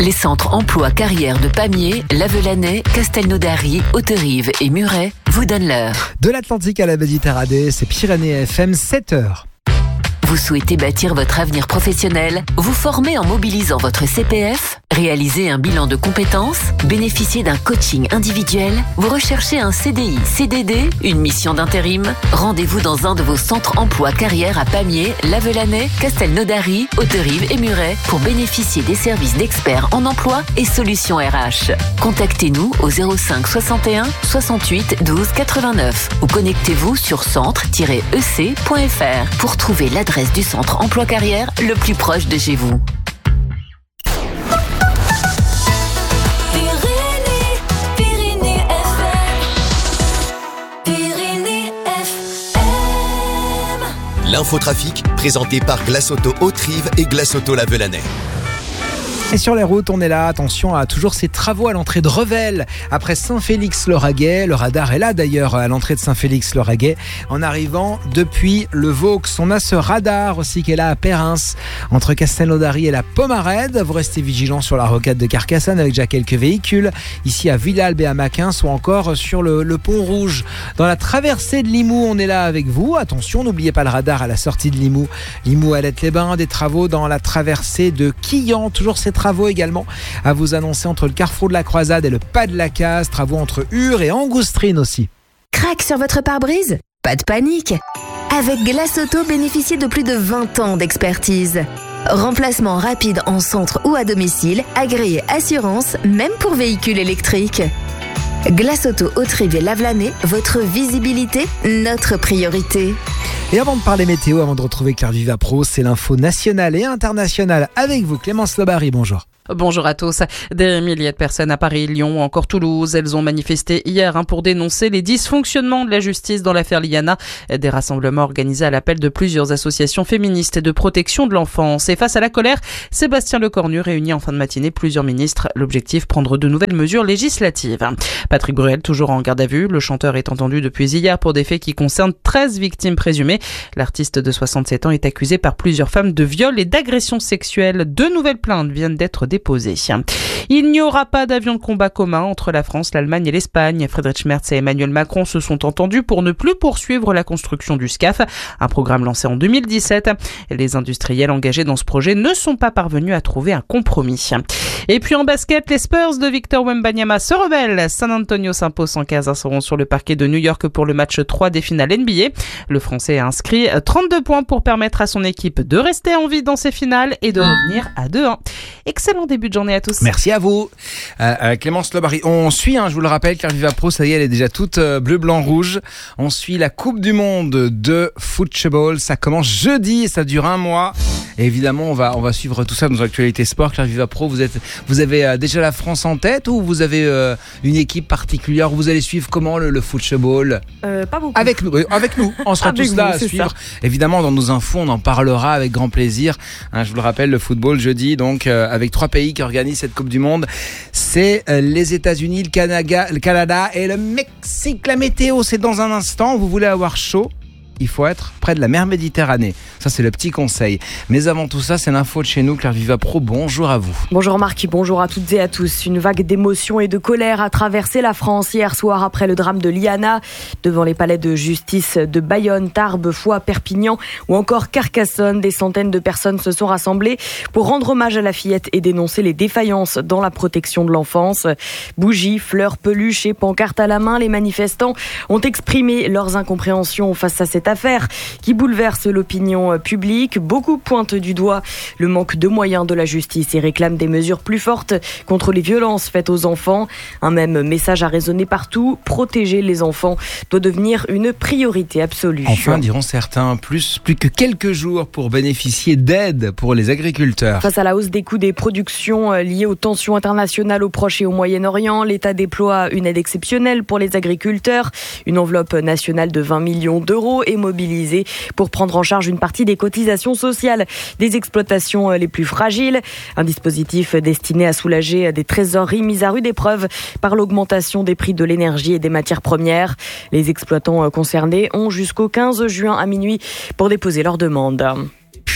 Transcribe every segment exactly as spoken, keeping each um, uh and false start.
Les centres emploi carrière de Pamiers, Lavelanet, Castelnaudary, Hauterive et Muret vous donnent l'heure. De l'Atlantique à la Méditerranée, c'est Pyrénées F M, sept heures. Vous souhaitez bâtir votre avenir professionnel, vous former en mobilisant votre C P F, réaliser un bilan de compétences, bénéficier d'un coaching individuel, vous recherchez un C D I, C D D, une mission d'intérim. Rendez-vous dans un de vos centres emploi carrière à Pamiers, Lavelanet, Castelnaudary, Hauterive et Muret pour bénéficier des services d'experts en emploi et solutions R H. Contactez-nous au zéro cinq soixante et un soixante-huit douze quatre-vingt-neuf ou connectez-vous sur centre tiret e c point f r pour trouver l'adresse du centre emploi carrière le plus proche de chez vous. L'infotrafic, présenté par Glace Auto Hauterive et Glace Auto Lavelanet. Et sur les routes, on est là, attention à toujours ces travaux à l'entrée de Revel. Après Saint-Félix-le-Raguet, le radar est là d'ailleurs à l'entrée de Saint-Félix-le-Raguet. En arrivant depuis le Vaux, on a ce radar aussi qui est là à Perrins, entre Castelnaudary et la Pomarède. Vous restez vigilants sur la rocade de Carcassonne avec déjà quelques véhicules. Ici à Villalbe et à Maquin, ou encore sur le, le Pont Rouge. Dans la traversée de Limoux, on est là avec vous. Attention, n'oubliez pas le radar à la sortie de Limoux. Limoux à les bains des travaux dans la traversée de Quillan. Toujours ces travaux également à vous annoncer entre le carrefour de la Croisade et le pas de la Case, travaux entre Ur et Angoustrine aussi. Crac sur votre pare-brise ? Pas de panique. Avec Glace Auto, bénéficiez de plus de vingt ans d'expertise. Remplacement rapide en centre ou à domicile, agréé assurance, même pour véhicules électriques. Glace Auto Hauterive et Lavelanet, votre visibilité, notre priorité. Et avant de parler météo, avant de retrouver Claire Vivapro, c'est l'info nationale et internationale avec vous, Clémence Lobary, bonjour. Bonjour à tous. Des milliers de personnes à Paris, Lyon ou encore Toulouse, elles ont manifesté hier hein, pour dénoncer les dysfonctionnements de la justice dans l'affaire Liana. Des rassemblements organisés à l'appel de plusieurs associations féministes et de protection de l'enfance. Et face à la colère, Sébastien Lecornu réunit en fin de matinée plusieurs ministres. L'objectif, prendre de nouvelles mesures législatives. Patrick Bruel, toujours en garde à vue. Le chanteur est entendu depuis hier pour des faits qui concernent treize victimes présumées. L'artiste de soixante-sept ans est accusé par plusieurs femmes de viol et d'agression sexuelle. Deux nouvelles plaintes viennent d'être déposées. Il n'y aura pas d'avion de combat commun entre la France, l'Allemagne et l'Espagne. Friedrich Merz et Emmanuel Macron se sont entendus pour ne plus poursuivre la construction du SCAF, un programme lancé en deux mille dix-sept. Les industriels engagés dans ce projet ne sont pas parvenus à trouver un compromis. Et puis en basket, les Spurs de Victor Wembanyama se rebellent. San Antonio s'impose cent quinze, seront sur le parquet de New York pour le match trois des finales N B A. Le Français a inscrit trente-deux points pour permettre à son équipe de rester en vie dans ses finales et de revenir à deux un. Excellent début de journée à tous. Merci à vous. Euh, euh, Clémence Lobary. On suit, hein, je vous le rappelle, Claire Vivapro, ça y est, elle est déjà toute euh, bleu, blanc, rouge. On suit la Coupe du Monde de football. Ça commence jeudi et ça dure un mois. Et évidemment, on va, on va suivre tout ça dans l'actualité sport. Claire Vivapro, vous êtes, vous avez euh, déjà la France en tête ou vous avez euh, une équipe particulière? Vous allez suivre comment le, le football? euh, Pas beaucoup. Avec nous, avec nous. On sera tous là à suivre. Ça. Évidemment, dans nos infos, on en parlera avec grand plaisir. Hein, je vous le rappelle, le football jeudi, donc euh, avec trois pays qui organisent cette Coupe du Monde. C'est euh, les États-Unis, le Canada, le Canada et le Mexique. La météo, c'est dans un instant. Vous voulez avoir chaud? Il faut être près de la mer Méditerranée. Ça, c'est le petit conseil. Mais avant tout ça, c'est l'info de chez nous. Claire Vivapro, bonjour à vous. Bonjour Marc, bonjour à toutes et à tous. Une vague d'émotion et de colère a traversé la France hier soir après le drame de Liana. Devant les palais de justice de Bayonne, Tarbes, Foix, Perpignan ou encore Carcassonne, des centaines de personnes se sont rassemblées pour rendre hommage à la fillette et dénoncer les défaillances dans la protection de l'enfance. Bougies, fleurs, peluches et pancartes à la main, les manifestants ont exprimé leurs incompréhensions face à cette affaire qui bouleverse l'opinion publique. Beaucoup pointent du doigt le manque de moyens de la justice et réclament des mesures plus fortes contre les violences faites aux enfants. Un même message a résonné partout. Protéger les enfants doit devenir une priorité absolue. Enfin, diront certains, plus, plus que quelques jours pour bénéficier d'aide pour les agriculteurs. Face à la hausse des coûts des productions liées aux tensions internationales au Proche et au Moyen-Orient, l'État déploie une aide exceptionnelle pour les agriculteurs. Une enveloppe nationale de vingt millions d'euros est mobilisée pour prendre en charge une partie des cotisations sociales des exploitations les plus fragiles. Un dispositif destiné à soulager des trésoreries mises à rude épreuve par l'augmentation des prix de l'énergie et des matières premières. Les exploitants concernés ont jusqu'au quinze juin à minuit pour déposer leur demande. Puis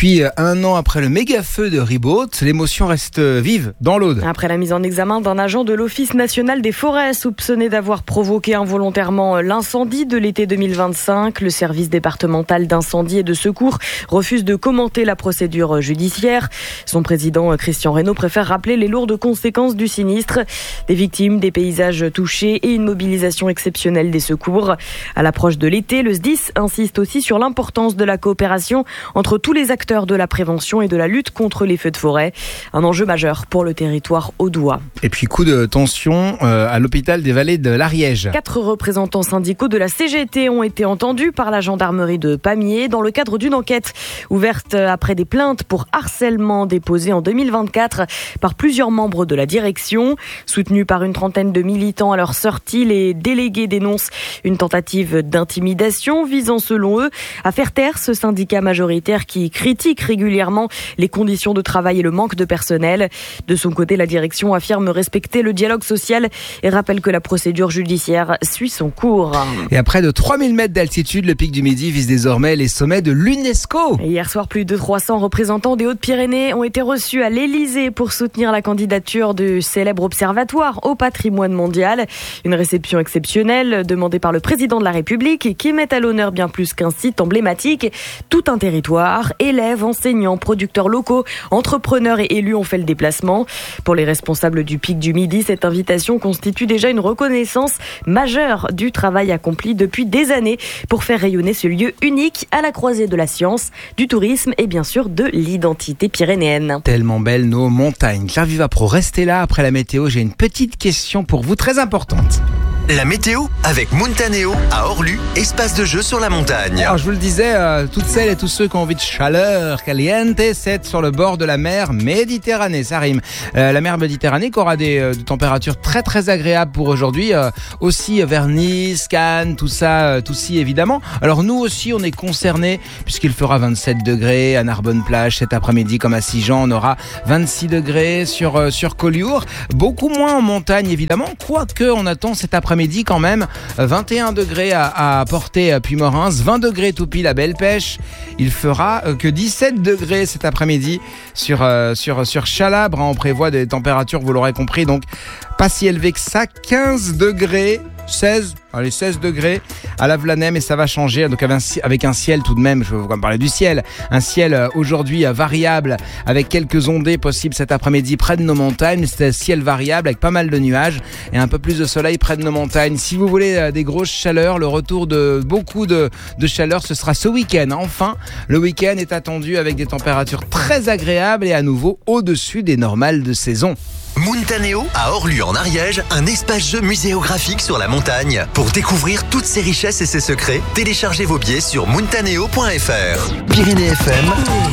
puis un an après le méga feu de Ribault, l'émotion reste vive dans l'Aude. Après la mise en examen d'un agent de l'Office national des forêts soupçonné d'avoir provoqué involontairement l'incendie de l'été deux mille vingt-cinq, le service départemental d'incendie et de secours refuse de commenter la procédure judiciaire. Son président Christian Reynaud préfère rappeler les lourdes conséquences du sinistre, des victimes, des paysages touchés et une mobilisation exceptionnelle des secours. À l'approche de l'été, le S D I S insiste aussi sur l'importance de la coopération entre tous les acteurs de la prévention et de la lutte contre les feux de forêt. Un enjeu majeur pour le territoire audois. Et puis coup de tension euh, à l'hôpital des Vallées de l'Ariège. Quatre représentants syndicaux de la C G T ont été entendus par la gendarmerie de Pamiers dans le cadre d'une enquête ouverte après des plaintes pour harcèlement déposées en deux mille vingt-quatre par plusieurs membres de la direction. Soutenus par une trentaine de militants à leur sortie, les délégués dénoncent une tentative d'intimidation visant selon eux à faire taire ce syndicat majoritaire qui critique régulièrement les conditions de travail et le manque de personnel. De son côté, la direction affirme respecter le dialogue social et rappelle que la procédure judiciaire suit son cours. Et à près de trois mille mètres d'altitude, le pic du Midi vise désormais les sommets de l'UNESCO. Et hier soir, plus de trois cents représentants des Hautes-Pyrénées ont été reçus à l'Élysée pour soutenir la candidature du célèbre observatoire au patrimoine mondial. Une réception exceptionnelle demandée par le président de la République qui met à l'honneur bien plus qu'un site emblématique. Tout un territoire, élèves, enseignants, producteurs locaux, entrepreneurs et élus ont fait le déplacement. Pour les responsables du pic du Midi, cette invitation constitue déjà une reconnaissance majeure du travail accompli depuis des années pour faire rayonner ce lieu unique à la croisée de la science, du tourisme et bien sûr de l'identité pyrénéenne. Tellement belles nos montagnes. Claire Vivapro, restez là après la météo. J'ai une petite question pour vous très importante. La météo avec Montaneo à Orlu, espace de jeu sur la montagne. Alors je vous le disais, euh, toutes celles et tous ceux qui ont envie de chaleur caliente, c'est sur le bord de la mer Méditerranée, ça rime. Euh, la mer Méditerranée qui aura des, euh, des températures très très agréables pour aujourd'hui, euh, aussi euh, vers Nice, Cannes, tout ça, euh, tout ci évidemment. Alors nous aussi on est concernés puisqu'il fera vingt-sept degrés à Narbonne-Plage cet après-midi comme à Sigean, on aura vingt-six degrés sur, euh, sur Collioure, beaucoup moins en montagne évidemment, quoique on attend cet après-midi midi quand même, vingt et un degrés à, à Portet à Puymerins, vingt degrés tout pile à Belle-Pêche. Il fera que dix-sept degrés cet après-midi sur, euh, sur, sur Chalabre. On prévoit des températures, vous l'aurez compris, donc pas si élevées que ça, quinze degrés, seize, allez seize degrés à la Vlanem et ça va changer donc avec un ciel tout de même, je vais vous parler du ciel, un ciel aujourd'hui variable avec quelques ondées possibles cet après-midi près de nos montagnes, c'est un ciel variable avec pas mal de nuages et un peu plus de soleil près de nos montagnes. Si vous voulez des grosses chaleurs, le retour de beaucoup de, de chaleur ce sera ce week-end. Enfin, le week-end est attendu avec des températures très agréables et à nouveau au-dessus des normales de saison. Montaneo à Orlu en Ariège, un espace jeu muséographique sur la montagne. Pour découvrir toutes ses richesses et ses secrets, téléchargez vos billets sur montaneo point f r. Pyrénées F M,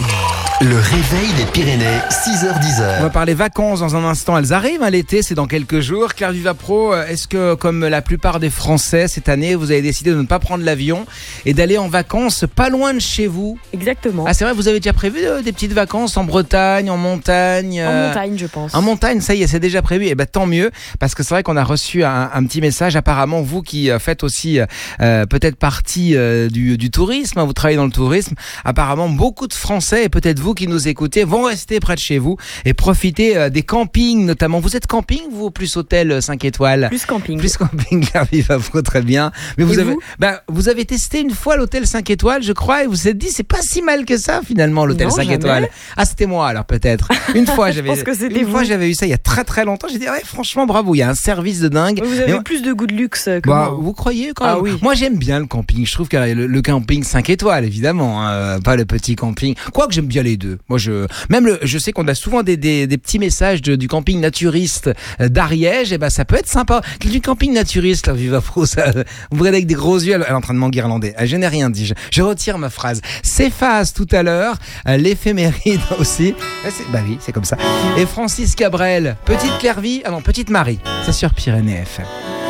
le réveil des Pyrénées, six heures dix. On va parler vacances dans un instant, elles arrivent, hein, l'été c'est dans quelques jours. Claire Vivapro, est-ce que comme la plupart des Français cette année, vous avez décidé de ne pas prendre l'avion et d'aller en vacances pas loin de chez vous? Exactement. Ah c'est vrai, vous avez déjà prévu euh, des petites vacances en Bretagne, en montagne euh... En montagne je pense. En montagne, ça y est, c'est déjà prévu. Et ben tant mieux, parce que c'est vrai qu'on a reçu un, un petit message. Apparemment, vous qui faites aussi euh, peut-être partie euh, du, du tourisme, hein, vous travaillez dans le tourisme. Apparemment, beaucoup de Français et peut-être vous qui nous écoutez vont rester près de chez vous et profiter euh, des campings, notamment. Vous êtes camping, vous, plus hôtel cinq étoiles? Plus camping. Plus camping, Claire Vivapro, très bien. Mais vous et avez, vous ben, vous avez testé une fois l'hôtel cinq étoiles, je crois, et vous vous êtes dit, c'est pas si mal que ça finalement l'hôtel non, cinq jamais. étoiles. Ah, c'était moi alors peut-être. Une fois, j'avais. Je pense que c'était une vous. fois, j'avais eu ça il y a très très longtemps. J'ai dit ouais, franchement bravo, il y a un service de dingue. Vous avez Et plus de goût de luxe que bah, moi. vous croyez quand Ah même? oui. Moi j'aime bien le camping. Je trouve que le, le camping cinq étoiles évidemment, hein, pas le petit camping. Quoique j'aime bien les deux. Moi je même le, je sais qu'on a souvent des, des, des petits messages de, du camping naturiste d'Ariège. Et ben ça peut être sympa. Du camping naturiste, là, Vivapro, ça. Vous regardez avec des gros yeux. Elle est en train de m'enguirlander. Je n'ai rien dit. Je, je retire ma phrase. S'efface tout à l'heure. L'éphéméride aussi. Bah oui, c'est comme ça. Et Francis Cabrel, petite Clairvy, ah non, petite Marie. C'est sur Pyrénées F M.